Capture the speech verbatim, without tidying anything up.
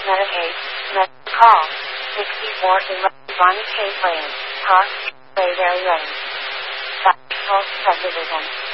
Medicaid, Med, call, sixty-four eleven Bonnie K. Lane, Talk, Bayberry Lane. South Coast Subdivision.